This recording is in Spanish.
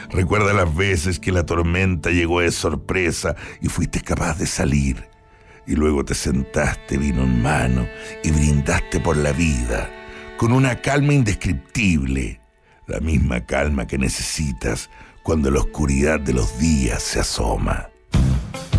Recuerda las veces que la tormenta llegó de sorpresa y fuiste capaz de salir. Y luego te sentaste vino en mano y brindaste por la vida, con una calma indescriptible, la misma calma que necesitas cuando la oscuridad de los días se asoma.